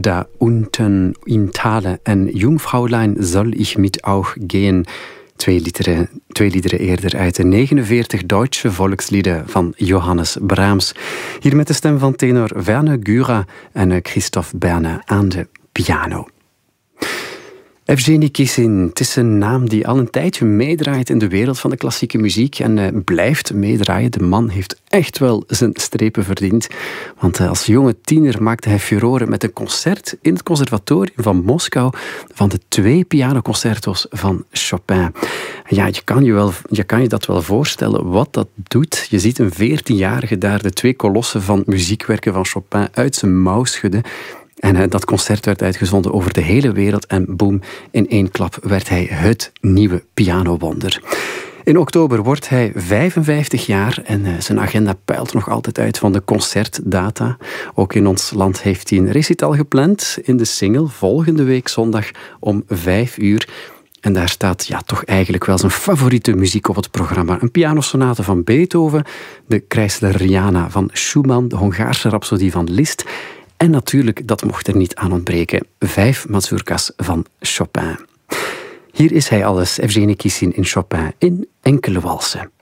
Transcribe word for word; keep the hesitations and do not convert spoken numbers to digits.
Da unten in Thale en Jungfräulein soll ich mit auch gehen. Twee liederen, twee liederen eerder uit de negenenveertig Duitse volkslieden van Johannes Brahms. Hier met de stem van tenor Werner Gura en Christoph Berne aan de piano. Evgeny Kissin, het is een naam die al een tijdje meedraait in de wereld van de klassieke muziek en uh, blijft meedraaien. De man heeft echt wel zijn strepen verdiend. Want uh, als jonge tiener maakte hij furoren met een concert in het conservatorium van Moskou van de twee pianoconcerto's van Chopin. Ja, je kan je, wel, je kan je dat wel voorstellen wat dat doet. Je ziet een veertienjarige daar de twee kolossen van muziekwerken van Chopin uit zijn mouw schudden. En uh, dat concert werd uitgezonden over de hele wereld en boem, in één klap werd hij het nieuwe pianowonder. In oktober wordt hij vijfenvijftig jaar en uh, zijn agenda peilt nog altijd uit van de concertdata. Ook in ons land heeft hij een recital gepland in de Singel volgende week zondag om vijf uur. En daar staat ja, toch eigenlijk wel zijn favoriete muziek op het programma. Een pianosonate van Beethoven, de Kreisleriana van Schumann, de Hongaarse Rhapsodie van Liszt. En natuurlijk, dat mocht er niet aan ontbreken, vijf mazurkas van Chopin. Hier is hij alles, Evgeny Kissin in Chopin, in enkele walsen.